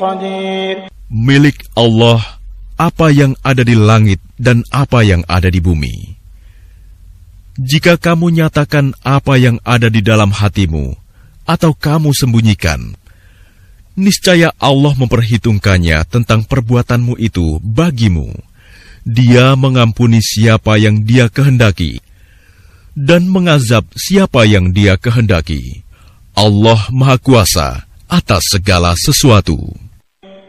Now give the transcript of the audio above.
Milik Allah apa yang ada di langit dan apa yang ada di bumi. Jika kamu nyatakan apa yang ada di dalam hatimu, atau kamu sembunyikan, niscaya Allah memperhitungkannya tentang perbuatanmu itu bagimu. Dia mengampuni siapa yang Dia kehendaki dan mengazab siapa yang Dia kehendaki. Allah Maha Kuasa atas segala sesuatu.